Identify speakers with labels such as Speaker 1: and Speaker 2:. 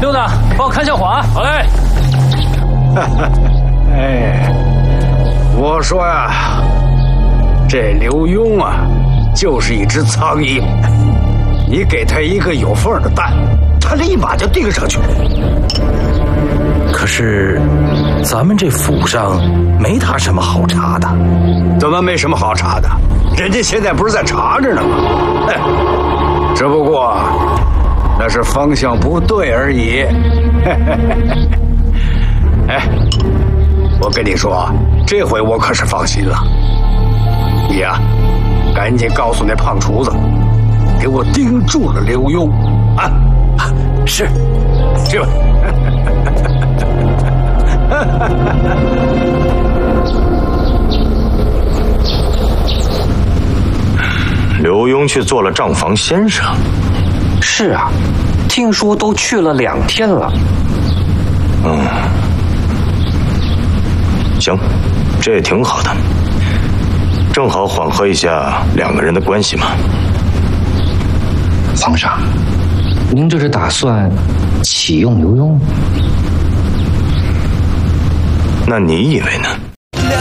Speaker 1: 六子，帮我看下火啊！好嘞。
Speaker 2: 哎，我说呀，这刘墉啊，就是一只苍蝇，你给他一个有缝的蛋，他立马就盯上去。
Speaker 3: 可是，咱们这府上没他什么好查的。
Speaker 2: 怎么没什么好查的？人家现在不是在查着呢吗？哎，只不过那是方向不对而已。哎，我跟你说，这回我可是放心了。你呀，赶紧告诉那胖厨子，给我盯住了刘墉啊！
Speaker 3: 是，
Speaker 2: 去吧。
Speaker 4: 刘墉去做了账房先生。
Speaker 1: 是啊，听说都去了2天了。
Speaker 4: 行，这也挺好的，正好缓和一下2个人的关系嘛。
Speaker 1: 皇上，您这是打算启用刘墉？
Speaker 4: 那你以为呢？